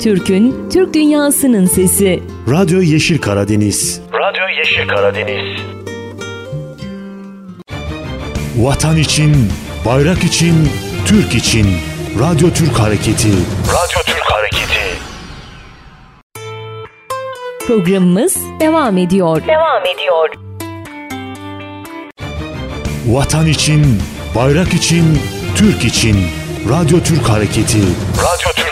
Türk'ün, Türk dünyasının sesi. Radyo Yeşil Karadeniz. Radyo Yeşil Karadeniz. Vatan için, bayrak için, Türk için. Radyo Türk Hareketi. Radyo Türk Hareketi. Programımız devam ediyor. Vatan için, bayrak için, Türk için. Radyo Türk Hareketi. Radyo Türk